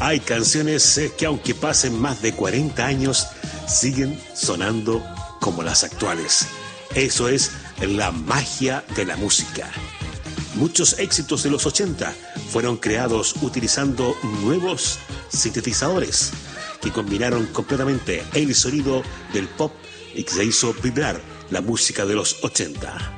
Hay canciones que aunque pasen más de 40 años, siguen sonando como las actuales. Eso es la magia de la música. Muchos éxitos de los 80 fueron creados utilizando nuevos sintetizadores que combinaron completamente el sonido del pop y que se hizo vibrar la música de los 80.